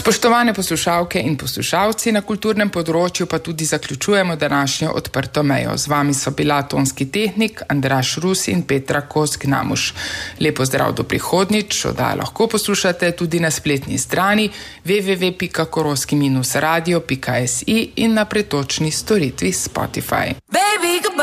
Spoštovane poslušalke in poslušalci, na kulturnem področju pa tudi zaključujemo današnjo odprto mejo. Z vami so bila tonski tehnik Andraž Rus in Petra Kos-Gnamuš. Lepo zdrav do prihodnjič, oddajo lahko poslušate tudi na spletni strani www.koroski-radio.si in na pretočni storitvi Spotify.